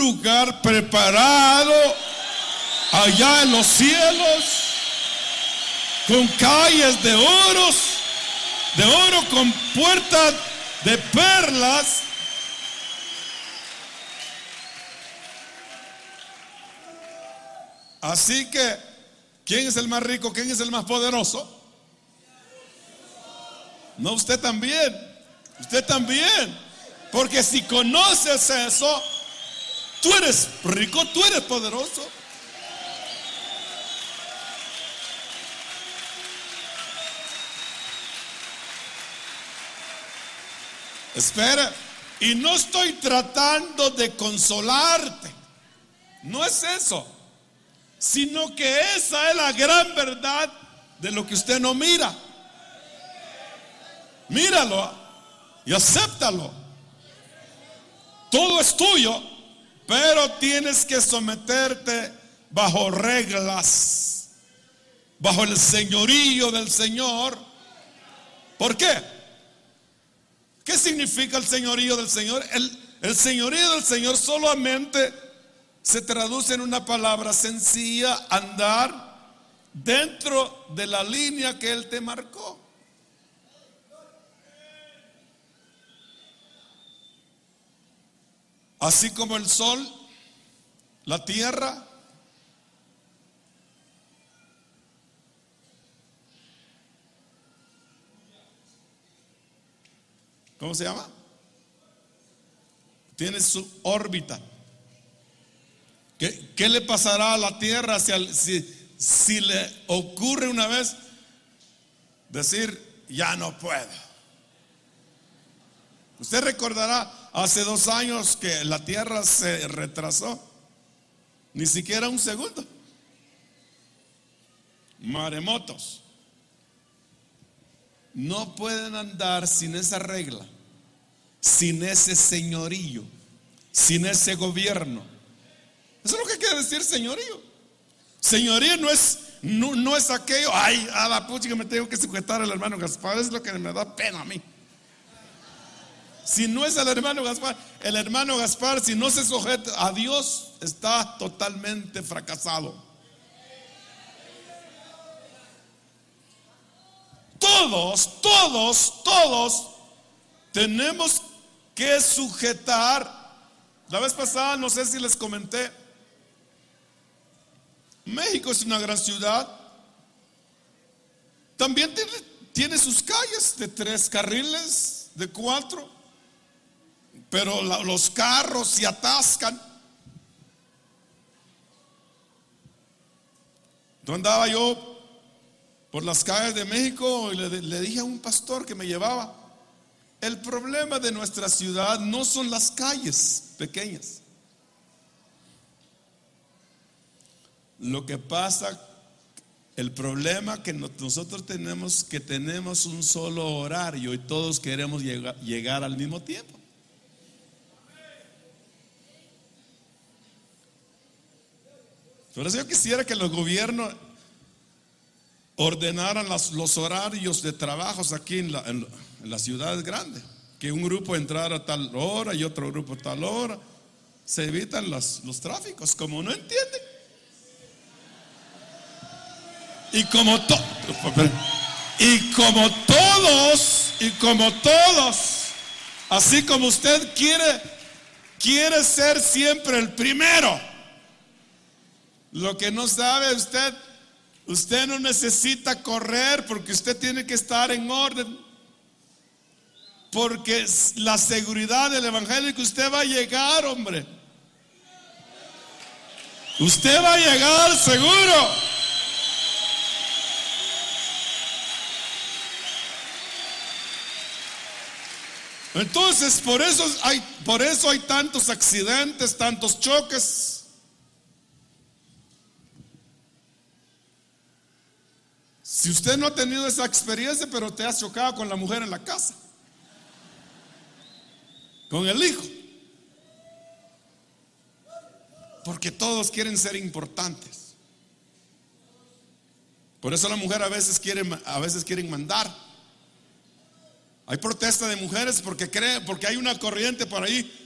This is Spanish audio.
lugar preparado allá en los cielos, con calles de oro con puertas de perlas. Así que, ¿quién es el más rico? ¿Quién es el más poderoso? No, usted también. Usted también. Porque si conoces eso, tú eres rico, tú eres poderoso. Espera, y no estoy tratando de consolarte. No es eso, sino que esa es la gran verdad de lo que usted no mira. Míralo y acéptalo. Todo es tuyo, pero tienes que someterte bajo reglas, bajo el señorío del Señor. ¿Por qué? ¿Qué significa el señorío del Señor? El señorío del Señor solamente se traduce en una palabra sencilla: andar dentro de la línea que Él te marcó. Así como el sol, la tierra, ¿cómo se llama? Tiene su órbita. ¿Qué le pasará a la tierra si le ocurre una vez decir, ya no puedo? Usted recordará hace 2 años que la tierra se retrasó, ni siquiera un segundo. Maremotos. No pueden andar sin esa regla, sin ese señorío, sin ese gobierno. Eso es lo que quiere decir señorío. Señorío no es aquello, ay, a la pucha que me tengo que sujetar al hermano Gaspar. Es lo que me da pena a mí. Si no es el hermano Gaspar, si no se sujeta a Dios, está totalmente fracasado. Todos tenemos que sujetar. La vez pasada, no sé si les comenté, México es una gran ciudad. También tiene sus calles de 3 carriles, de 4. Pero los carros se atascan. Entonces andaba yo por las calles de México y le dije a un pastor que me llevaba: el problema de nuestra ciudad no son las calles pequeñas. Lo que pasa, el problema que nosotros tenemos, que tenemos un solo horario y todos queremos llegar al mismo tiempo. Por eso yo quisiera que los gobiernos ordenaran los horarios de trabajos aquí en las ciudades grandes. Que un grupo entrara a tal hora y otro grupo a tal hora. Se evitan los tráficos, como no entienden. Y como todos, así como usted quiere ser siempre el primero. Lo que no sabe usted no necesita correr, porque usted tiene que estar en orden. Porque la seguridad del evangelio, que usted va a llegar, hombre. Usted va a llegar seguro. Entonces, por eso hay tantos accidentes, tantos choques. Si usted no ha tenido esa experiencia, pero te has chocado con la mujer en la casa, con el hijo, porque todos quieren ser importantes. Por eso la mujer a veces quieren mandar. Hay protesta de mujeres porque hay una corriente por ahí